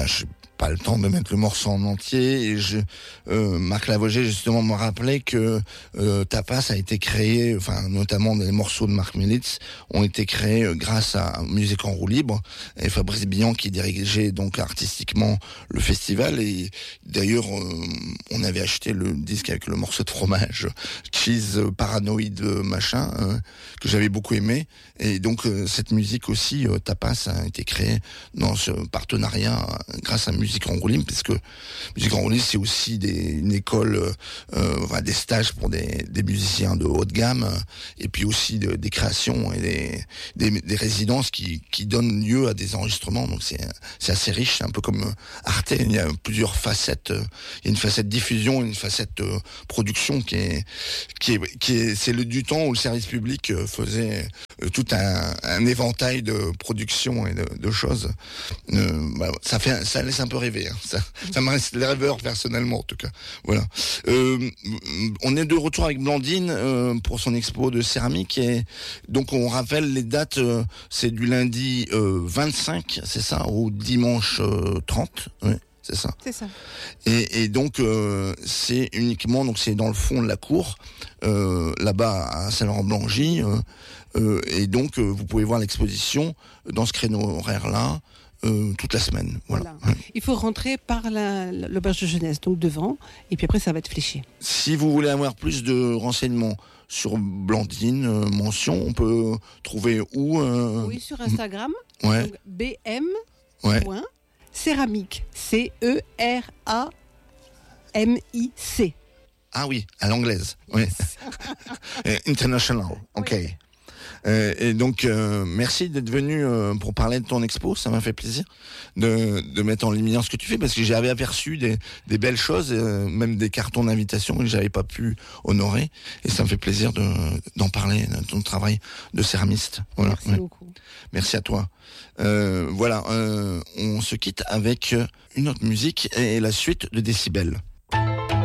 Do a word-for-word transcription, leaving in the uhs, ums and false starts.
je pas le temps de mettre le morceau en entier et je, euh, Marc Lavoger justement me rappelait que euh, Tapas a été créé, enfin notamment les morceaux de Marc Militz ont été créés euh, grâce à Musique en roue libre et Fabrice Billan qui dirigeait donc artistiquement le festival et d'ailleurs euh, on avait acheté le disque avec le morceau de fromage Cheese Paranoïde machin euh, que j'avais beaucoup aimé et donc euh, cette musique aussi euh, Tapas a été créée dans ce partenariat euh, grâce à Musique Musique en roue libre, parce que Musique en roue libre, c'est aussi des, une école, euh, enfin, des stages pour des, des musiciens de haut de gamme, euh, et puis aussi de, des créations et des, des, des résidences qui, qui donnent lieu à des enregistrements. Donc c'est, c'est assez riche, c'est un peu comme Arte. Il y a plusieurs facettes. Il y a une facette diffusion, une facette euh, production qui est, qui est, qui est, c'est le du temps où le service public faisait euh, tout un, un éventail de production et de, de choses. Euh, bah, ça fait, ça laisse un peu rêver, hein. ça, ça me reste les rêveurs personnellement en tout cas. Voilà. Euh, on est de retour avec Blandine euh, pour son expo de céramique et donc on rappelle les dates. Euh, c'est du lundi euh, vingt-cinq, c'est ça, au dimanche euh, trente. Ouais. C'est ça. C'est ça. Et, et donc euh, c'est uniquement donc c'est dans le fond de la cour, euh, là-bas à Saint-Laurent-Blangy, euh, euh, et donc euh, vous pouvez voir l'exposition dans ce créneau horaire-là. Euh, toute la semaine. Voilà. Voilà. Il faut rentrer par la, l'auberge de jeunesse, donc devant, et puis après ça va être fléché. Si vous voulez avoir plus de renseignements sur Blandine, euh, mention, on peut trouver où euh... Oui, sur Instagram. Ouais. Donc B M. Ouais. Céramique. C E R A M I C. Ah oui, à l'anglaise. Yes. Oui. International. Ok. Oui. Euh, et donc, euh, merci d'être venu euh, pour parler de ton expo. Ça m'a fait plaisir de, de mettre en lumière ce que tu fais parce que j'avais aperçu des, des belles choses, euh, même des cartons d'invitation que j'avais pas pu honorer. Et ça me fait plaisir de, d'en parler de ton travail de céramiste. Voilà. Merci ouais. beaucoup. Merci à toi. Euh, voilà, euh, on se quitte avec une autre musique et la suite de Décibel.